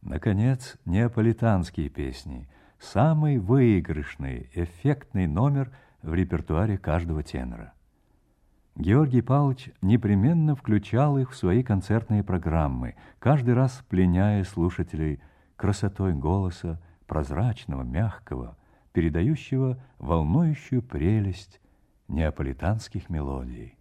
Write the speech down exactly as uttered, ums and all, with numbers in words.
Наконец, неаполитанские песни – самый выигрышный, эффектный номер в репертуаре каждого тенора. Георгий Павлович непременно включал их в свои концертные программы, каждый раз пленяя слушателей красотой голоса, прозрачного, мягкого, передающего волнующую прелесть неаполитанских мелодий.